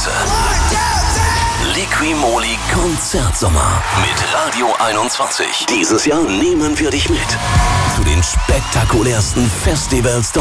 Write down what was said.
Konzerte. Liqui-Moly Konzertsommer mit Radio 21. Dieses Jahr nehmen wir dich mit zu den spektakulärsten Festivals